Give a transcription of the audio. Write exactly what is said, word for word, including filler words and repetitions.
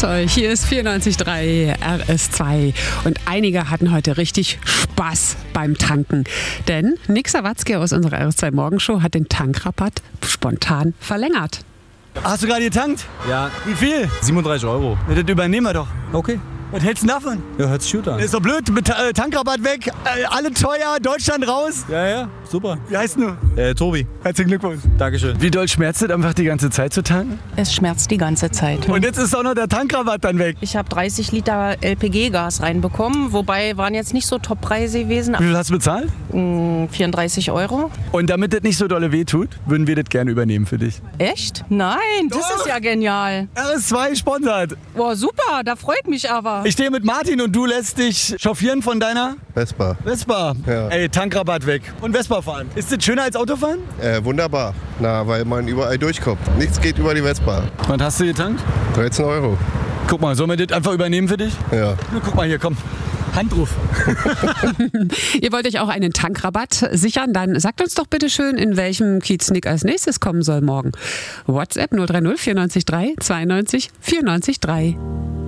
Fahrzeug. Hier ist vierundneunzig Komma drei R S zwei. Und einige hatten heute richtig Spaß beim Tanken. Denn Nick Sawatzki aus unserer R S zwei Morgenshow hat den Tankrabatt spontan verlängert. Hast du gerade getankt? Ja. Wie viel? siebenunddreißig Euro. Ja, das übernehmen wir doch. Okay. Was hältst du davon? Ja, hört sich gut an. Ist doch blöd, mit äh, Tankrabatt weg, äh, alle teuer, Deutschland raus. Ja, ja, super. Wie heißt du? Äh, Tobi. Herzlichen Glückwunsch. Dankeschön. Wie doll schmerzt es einfach die ganze Zeit zu tanken? Es schmerzt die ganze Zeit. Und jetzt ist auch noch der Tankrabatt dann weg. Ich habe dreißig Liter L P G-Gas reinbekommen, wobei waren jetzt nicht so Top-Preise gewesen. Wie viel hast du bezahlt? vierunddreißig Euro. Und damit das nicht so dolle weh tut, würden wir das gerne übernehmen für dich. Echt? Nein, das Doch. ist ja genial. R S zwei sponsert. Boah, super, da freut mich aber. Ich stehe mit Martin und du lässt dich chauffieren von deiner Vespa. Vespa. Ja. Ey, Tankrabatt weg. Und Vespa fahren. Ist das schöner als Autofahren? Äh, wunderbar. Na, weil man überall durchkommt. Nichts geht über die Vespa. Was hast du getankt? dreizehn Euro. Guck mal, sollen wir das einfach übernehmen für dich? Ja. Na, guck mal hier, komm. Handruf. Ihr wollt euch auch einen Tankrabatt sichern? Dann sagt uns doch bitte schön, in welchem Kiez Nick als nächstes kommen soll morgen. WhatsApp null drei null vierundneunzig drei zweiundneunzig vierundneunzig drei.